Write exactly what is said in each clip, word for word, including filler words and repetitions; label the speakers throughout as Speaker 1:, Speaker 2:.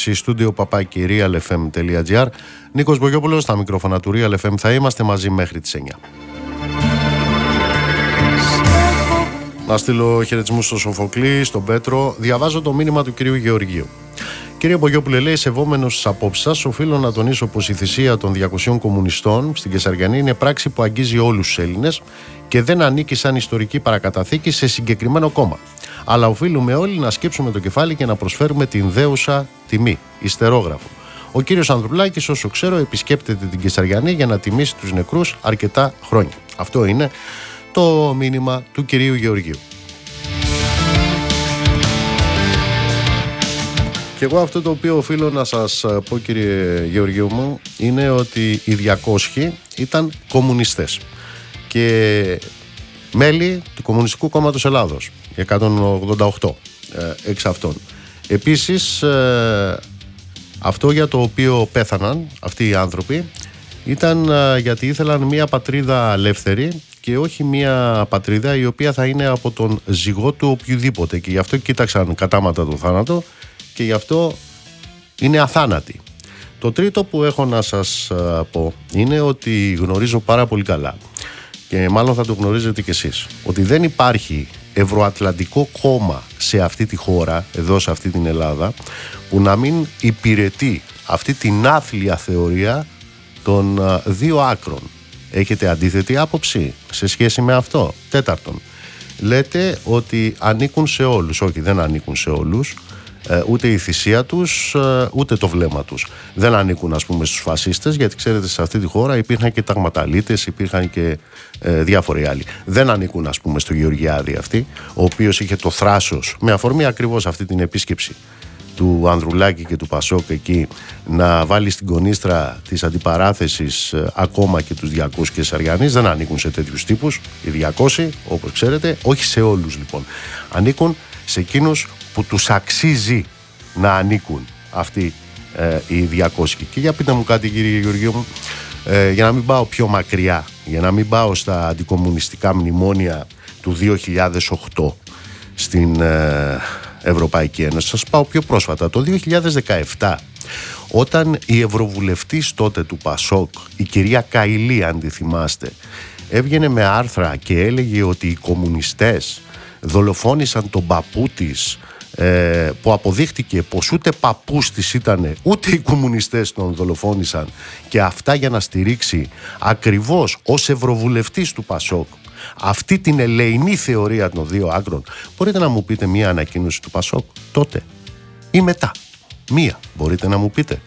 Speaker 1: διεύθυνση στούντιο παπάκι realfm.gr. Νίκος Μπογιόπουλος στα μικρόφωνα του Real εφ εμ. Θα είμαστε μαζί μέχρι τις εννιά. Να στείλω χαιρετισμούς στο Σοφοκλή, στον Πέτρο. Διαβάζω το μήνυμα του κυρίου Γεωργίου. Κύριε Μπογιόπουλε, λέει, σεβόμενος τις απόψεις σας, οφείλω να τονίσω πως η θυσία των διακοσίων κομμουνιστών στην Κεσαριανή είναι πράξη που αγγίζει όλους τους Έλληνες και δεν ανήκει σαν ιστορική παρακαταθήκη σε συγκεκριμένο κόμμα. Αλλά οφείλουμε όλοι να σκύψουμε το κεφάλι και να προσφέρουμε την δέουσα τιμή, ιστερόγραφο. Ο κύριος Ανδρουλάκης, όσο ξέρω, επισκέπτεται την Κεσαριανή για να τιμήσει τους νεκρούς αρκετά χρόνια. Αυτό είναι το μήνυμα του κυρίου Γεωργίου. Και εγώ αυτό το οποίο οφείλω να σας πω, κύριε Γεωργίου μου, είναι ότι οι διακόσιοι ήταν κομμουνιστές και μέλη του Κομμουνιστικού Κόμματος Ελλάδος, εκατόν ογδόντα οκτώ ε, εξ αυτών. Επίσης, ε, αυτό για το οποίο πέθαναν αυτοί οι άνθρωποι ήταν ε, γιατί ήθελαν μια πατρίδα ελεύθερη και όχι μια πατρίδα η οποία θα είναι από τον ζυγό του οποιοδήποτε, και γι' αυτό κοίταξαν κατάματα το θάνατο και γι' αυτό είναι αθάνατοι. Το τρίτο που έχω να σας πω είναι ότι γνωρίζω πάρα πολύ καλά, και μάλλον θα το γνωρίζετε κι εσείς, ότι δεν υπάρχει ευρωατλαντικό κόμμα σε αυτή τη χώρα, εδώ σε αυτή την Ελλάδα, που να μην υπηρετεί αυτή την άθλια θεωρία των δύο άκρων. Έχετε αντίθετη άποψη σε σχέση με αυτό? Τέταρτον, λέτε ότι ανήκουν σε όλους. Όχι, δεν ανήκουν σε όλους. Ούτε η θυσία τους, ούτε το βλέμμα τους. Δεν ανήκουν, ας πούμε, στους φασίστες, γιατί ξέρετε, σε αυτή τη χώρα υπήρχαν και ταγματαλίτες, υπήρχαν και ε, διάφοροι άλλοι. Δεν ανήκουν, ας πούμε, στο Γεωργιάδη αυτή, ο οποίος είχε το θράσος, με αφορμή ακριβώς αυτή την επίσκεψη του Ανδρουλάκη και του Πασόκ εκεί, να βάλει στην κονίστρα της αντιπαράθεσης ε, ακόμα και τους διακόσιους Κεσαριανείς. Δεν ανήκουν σε τέτοιους τύπους οι διακόσιοι, όπως ξέρετε. Όχι σε όλους, λοιπόν. Ανήκουν σε εκείνους που τους αξίζει να ανήκουν αυτοί ε, οι διακόσιοι. Και για πείτε μου κάτι, κύριε Γεωργίου μου, ε, για να μην πάω πιο μακριά, για να μην πάω στα αντικομμουνιστικά μνημόνια του δύο χιλιάδες οκτώ στην ε, Ευρωπαϊκή Ένωση, σας πάω πιο πρόσφατα, το δύο χιλιάδες δεκαεπτά, όταν η ευρωβουλευτής τότε του Πασόκ, η κυρία Καηλή, αν τη θυμάστε, έβγαινε με άρθρα και έλεγε ότι οι κομμουνιστές δολοφόνησαν τον παππού της, ε, που αποδείχτηκε πως ούτε παππούς της ήτανε, ούτε οι κομμουνιστές τον δολοφόνησαν, και αυτά για να στηρίξει ακριβώς ως ευρωβουλευτής του Πασόκ αυτή την ελεηνή θεωρία των δύο άκρων. Μπορείτε να μου πείτε μία ανακοίνωση του Πασόκ τότε ή μετά? Μία μπορείτε να μου πείτε?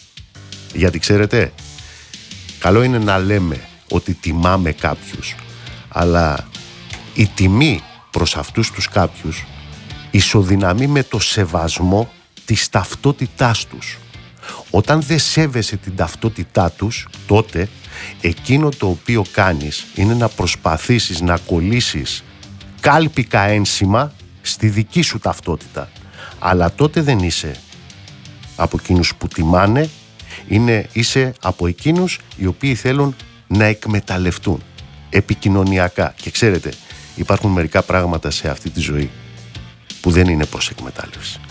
Speaker 1: Γιατί ξέρετε, καλό είναι να λέμε ότι τιμάμε κάποιους, αλλά η τιμή προς αυτούς τους κάποιους ισοδυναμεί με το σεβασμό της ταυτότητάς τους. Όταν δεν σέβεσαι την ταυτότητά τους, τότε εκείνο το οποίο κάνεις είναι να προσπαθήσεις να κολλήσεις κάλπικα ένσημα στη δική σου ταυτότητα. Αλλά τότε δεν είσαι από εκείνους που τιμάνε, είναι, είσαι από εκείνους οι οποίοι θέλουν να εκμεταλλευτούν επικοινωνιακά. Και ξέρετε, υπάρχουν μερικά πράγματα σε αυτή τη ζωή που δεν είναι προς εκμετάλλευση.